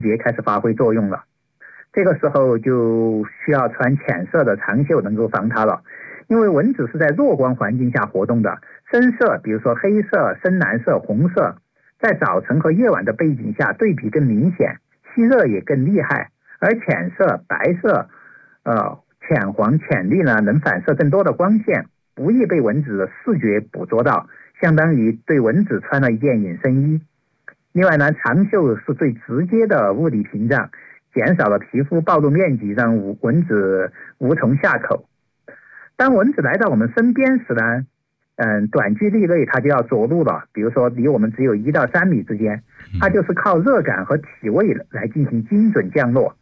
觉开始发挥作用了。这个时候就需要穿浅色的长袖能够防它了，因为蚊子是在弱光环境下活动的，深色比如说黑色、深蓝色、红色，在早晨和夜晚的背景下对比更明显，吸热也更厉害。而浅色、白色、浅黄、浅绿呢，能反射更多的光线，不易被蚊子的视觉捕捉到，相当于对蚊子穿了一件隐身衣。另外呢，长袖是最直接的物理屏障，减少了皮肤暴露面积，让蚊子无从下口。当蚊子来到我们身边时呢，短距离内它就要着陆了，比如说离我们只有1到3米之间，它就是靠热感和体味来进行精准降落。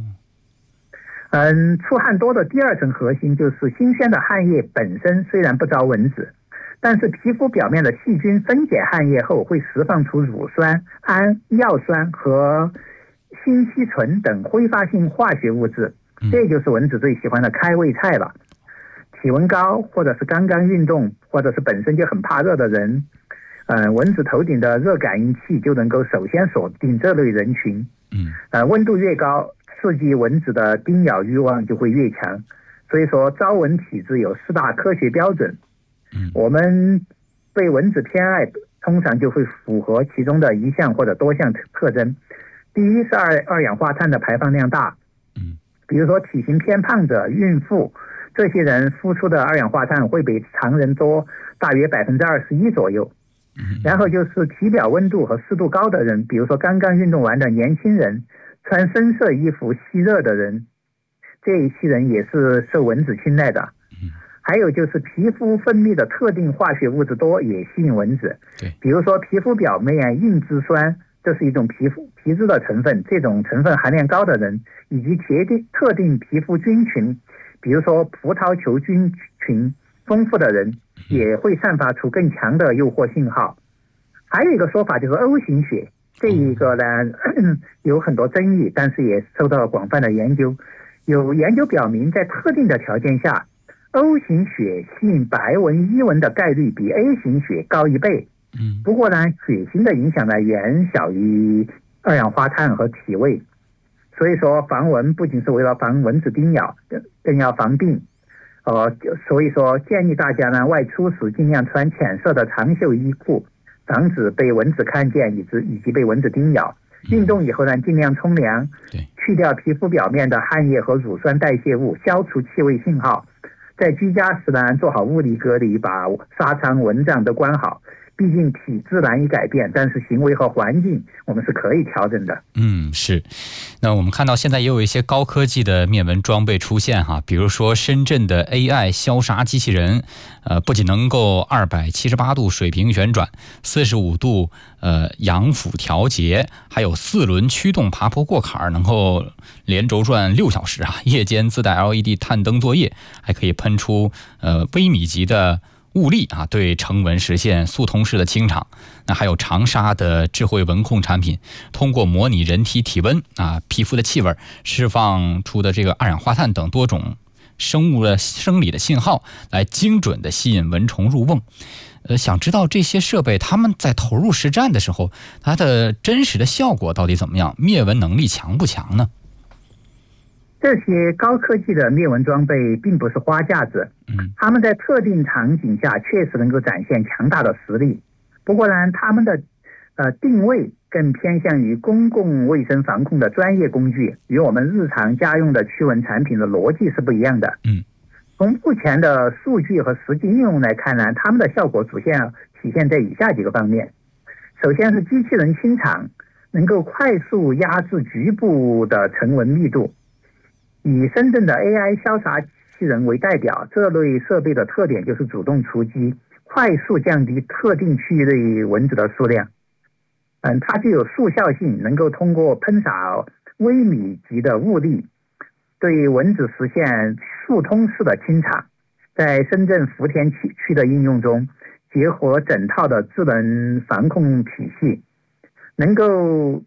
出汗多的第二层核心就是新鲜的汗液本身虽然不招蚊子，但是皮肤表面的细菌分解汗液后会释放出乳酸、氨、尿酸和辛烯醇等挥发性化学物质，这就是蚊子最喜欢的开胃菜了。体温高或者是刚刚运动或者是本身就很怕热的人，蚊子头顶的热感应器就能够首先锁定这类人群。温度越高，刺激蚊子的叮咬欲望就会越强，所以说招蚊体质有4大科学标准。我们被蚊子偏爱通常就会符合其中的一项或者多项特征。第一是二氧化碳的排放量大，比如说体型偏胖者、孕妇，这些人呼出的二氧化碳会比常人多大约21%左右。然后就是体表温度和湿度高的人，比如说刚刚运动完的年轻人，穿深色衣服吸热的人，这一批人也是受蚊子青睐的。还有就是皮肤分泌的特定化学物质多，也吸引蚊子。比如说皮肤表面硬脂酸，这是一种皮质的成分，这种成分含量高的人，以及特定皮肤菌群，比如说葡萄球菌群丰富的人，也会散发出更强的诱惑信号。还有一个说法就是 O 型血，这一个呢有很多争议，但是也受到广泛的研究。有研究表明，在特定的条件下， O 型血吸引白蚊、伊蚊的概率比 A 型血高1倍。不过呢，血型的影响呢远小于二氧化碳和体味。所以说防蚊不仅是为了防蚊子叮咬，更要防病。所以说建议大家呢外出时尽量穿浅色的长袖衣裤，防止被蚊子看见以及被蚊子叮咬。运动以后呢尽量冲凉，去掉皮肤表面的汗液和乳酸代谢物，消除气味信号。在居家时呢做好物理隔离，把纱窗蚊帐都关好。毕竟体质难以改变，但是行为和环境我们是可以调整的。 是。那我们看到现在也有一些高科技的灭蚊装备出现哈，比如说深圳的 AI 消杀机器人，不仅能够278度水平旋转，45度仰俯调节，还有4轮驱动爬坡过坎，能够连轴转6小时啊，夜间自带 LED 探灯作业，还可以喷出微米级的物力啊，对成蚊实现速通式的清场。那还有长沙的智慧蚊控产品，通过模拟人体体温啊、皮肤的气味，释放出的这个二氧化碳等多种生理的信号，来精准的吸引蚊虫入瓮。想知道这些设备他们在投入实战的时候，它的真实的效果到底怎么样？灭蚊能力强不强呢？ 这些高科技的灭蚊装备并不是花架子，他们在特定场景下确实能够展现强大的实力。不过呢，他们的定位更偏向于公共卫生防控的专业工具，与我们日常家用的驱蚊产品的逻辑是不一样的。从目前的数据和实际应用来看呢，他们的效果主要体现在以下几个方面。首先是机器人清场，能够快速压制局部的成蚊密度。以深圳的 AI 消杀机器人为代表，这类设备的特点就是主动出击，快速降低特定区域内蚊子的数量。它具有速效性，能够通过喷洒微米级的物力，对蚊子实现速通式的清场。在深圳福田区的应用中，结合整套的智能防控体系，能够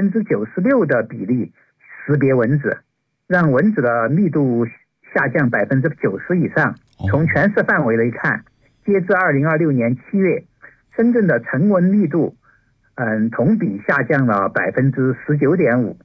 96%的比例识别蚊子，让蚊子的密度下降90%以上。从全市范围来看，截至2026年7月，深圳的成蚊密度同比下降了19.5%，